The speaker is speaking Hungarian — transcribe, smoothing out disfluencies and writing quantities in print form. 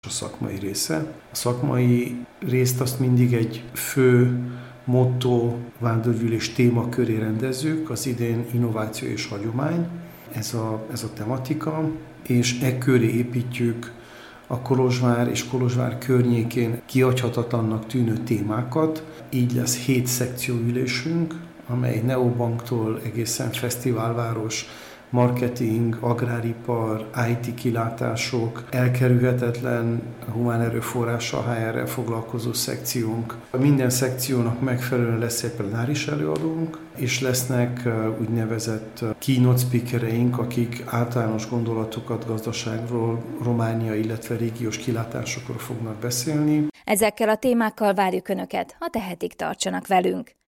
a szakmai része. A szakmai részt azt mindig egy fő motto, vándorgyűlés témaköré rendezzük, az idén innováció és hagyomány, ez a tematika, és e köré építjük a Kolozsvár és Kolozsvár környékén kihagyhatatlannak tűnő témákat. Így lesz 7 szekcióülésünk, amely neobanktól egészen fesztiválváros, marketing, agráripar, IT kilátások, elkerülhetetlen humán erőforrással, HR-rel foglalkozó szekciónk. Minden szekciónak megfelelően lesz egy plenáris előadónk, és lesznek úgynevezett keynote speakereink, akik általános gondolatokat gazdaságról, Románia, illetve régiós kilátásokról fognak beszélni. Ezekkel a témákkal várjuk Önöket, ha tehetik, tartsanak velünk.